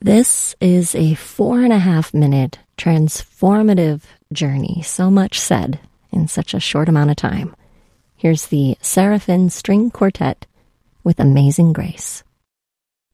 This is a 4.5-minute transformative journey. So much said in such a short amount of time. Here's the Seraphim String Quartet with Amazing Grace.